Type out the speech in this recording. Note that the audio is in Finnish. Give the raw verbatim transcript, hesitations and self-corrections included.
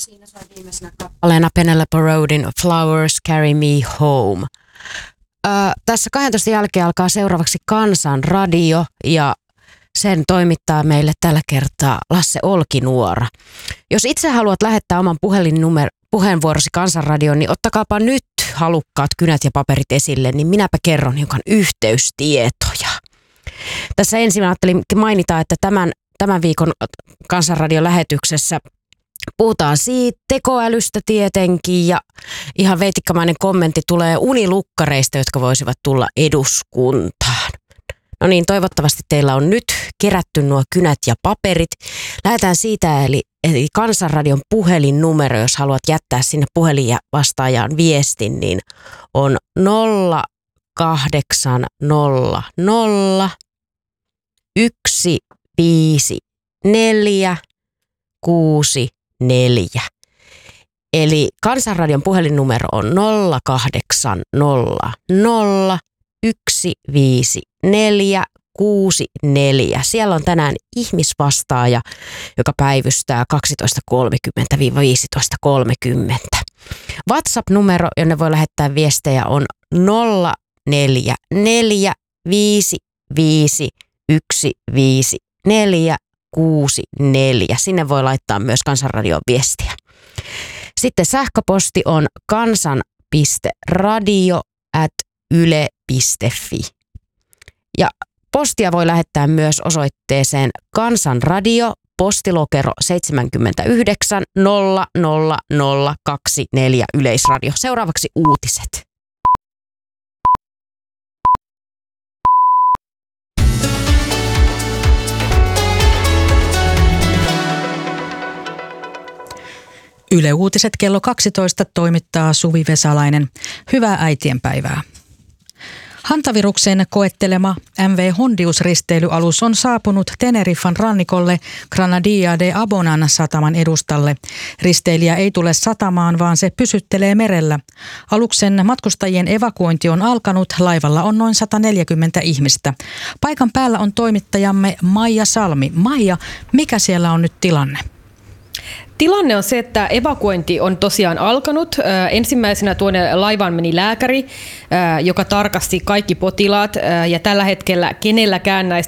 Siinä sai viimeisenä kappaleena Penelope Roadin Flowers Carry Me Home. Öö, tässä kahdentoista jälkeen alkaa seuraavaksi Kansan radio ja sen toimittaa meille tällä kertaa Lasse Olkinuora. Jos itse haluat lähettää oman puhelinnumero, puheenvuorosi Kansanradioon, niin ottakaapa nyt halukkaat kynät ja paperit esille, niin minäpä kerron hiukan yhteystietoja. Tässä ensin ajattelin mainita, että tämän, tämän viikon Kansanradion lähetyksessä puhutaan siitä tekoälystä tietenkin ja ihan veitikkamainen kommentti tulee unilukkareista, jotka voisivat tulla eduskuntaan. No niin, toivottavasti teillä on nyt kerätty nuo kynät ja paperit. Lähdetään siitä, eli, eli Kansanradion puhelinnumero, jos haluat jättää sinne puhelinvastaajaan viestin, niin on nolla kahdeksan nolla nolla yksi viisi neljä kuusi neljä. Eli Kansanradion puhelinnumero on nolla kahdeksan nolla nolla yksi viisi neljä kuusi neljä. Siellä on tänään ihmisvastaaja, joka päivystää kaksitoista kolmekymmentä viisitoista kolmekymmentä. WhatsApp-numero, jonne voi lähettää viestejä, on nolla neljä neljä viisi viisi yksi viisi neljä kuusi neljä. Sinne voi laittaa myös Kansanradion viestiä. Sitten sähköposti on kansan piste radio ät yle piste fi. Ja postia voi lähettää myös osoitteeseen Kansanradio, postilokero seitsemänkymmentäyhdeksän nolla nolla nolla kaksikymmentäneljä Yleisradio. Seuraavaksi uutiset. Yle Uutiset kello kaksitoista toimittaa Suvi Vesalainen. Hyvää äitienpäivää. Hantaviruksen koettelema M V Hondius-risteilyalus on saapunut Teneriffan rannikolle Granadia de Abonan sataman edustalle. Risteilijä ei tule satamaan, vaan se pysyttelee merellä. Aluksen matkustajien evakuointi on alkanut. Laivalla on noin sata neljäkymmentä ihmistä. Paikan päällä on toimittajamme Maija Salmi. Maija, mikä siellä on nyt tilanne? Tilanne on se, että evakuointi on tosiaan alkanut. Ensimmäisenä tuonne laivaan meni lääkäri, joka tarkasti kaikki potilaat. Ja tällä hetkellä kenelläkään näistä